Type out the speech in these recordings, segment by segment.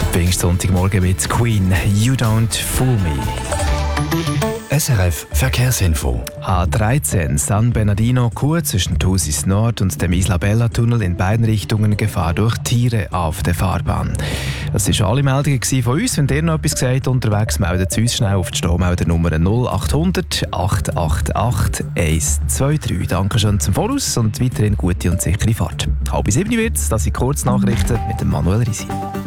Pfingstsonntagmorgen mit Queen, You Don't Fool Me. SRF Verkehrsinfo. A13 San Bernardino, Chur zwischen Thusis Nord und dem Isla Bella Tunnel in beiden Richtungen Gefahr durch Tiere auf der Fahrbahn. Das waren alle Meldungen von uns. Wenn ihr noch etwas gesagt unterwegs, meldet uns schnell auf die Staumeldernummer 0800 888 123. Danke schön zum Voraus und weiterhin gute und sichere Fahrt. 6:30 wird es, das sind Kurznachrichten mit dem Manuel Risi.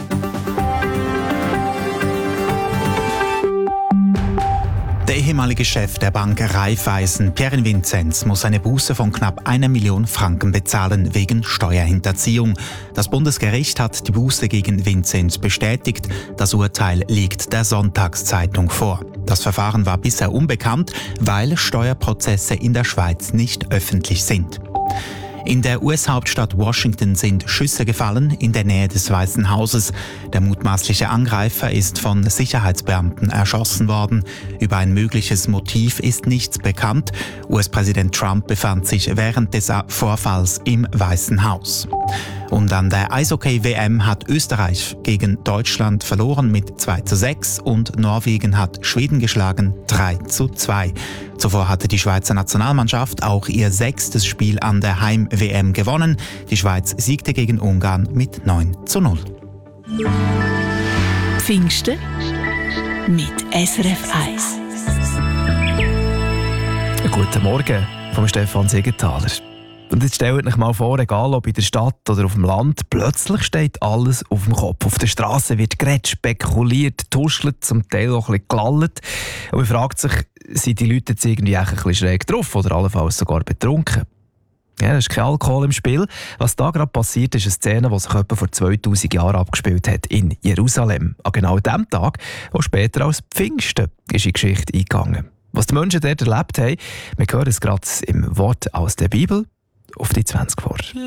Der ehemalige Chef der Bank Raiffeisen, Pierre Vinzenz, muss eine Buße von knapp 1 Million Franken bezahlen wegen Steuerhinterziehung. Das Bundesgericht hat die Buße gegen Vinzenz bestätigt. Das Urteil liegt der Sonntagszeitung vor. Das Verfahren war bisher unbekannt, weil Steuerprozesse in der Schweiz nicht öffentlich sind. In der US-Hauptstadt Washington sind Schüsse gefallen in der Nähe des Weißen Hauses. Der mutmaßliche Angreifer ist von Sicherheitsbeamten erschossen worden. Über ein mögliches Motiv ist nichts bekannt. US-Präsident Trump befand sich während des Vorfalls im Weißen Haus. Und an der Eishockey-WM hat Österreich gegen Deutschland verloren mit 2:6 und Norwegen hat Schweden geschlagen 3:2. Zuvor hatte die Schweizer Nationalmannschaft auch ihr 6. Spiel an der Heim-WM gewonnen. Die Schweiz siegte gegen Ungarn mit 9:0. Pfingsten mit SRF 1. Guten Morgen vom Stefan Siegenthaler. Und jetzt stellt euch mal vor, egal ob in der Stadt oder auf dem Land, plötzlich steht alles auf dem Kopf. Auf der Straße wird geredet, spekuliert, tuschelt, zum Teil auch ein bisschen gelallt. Und man fragt sich, sind die Leute jetzt irgendwie ein bisschen schräg drauf oder allenfalls sogar betrunken? Ja, es ist kein Alkohol im Spiel. Was da gerade passiert, ist eine Szene, die sich etwa vor 2000 Jahren abgespielt hat in Jerusalem. An genau dem Tag, wo später als Pfingsten ist in die Geschichte eingegangen. Was die Menschen dort erlebt haben, wir hören es gerade im Wort aus der Bibel. Auf die 20 vor.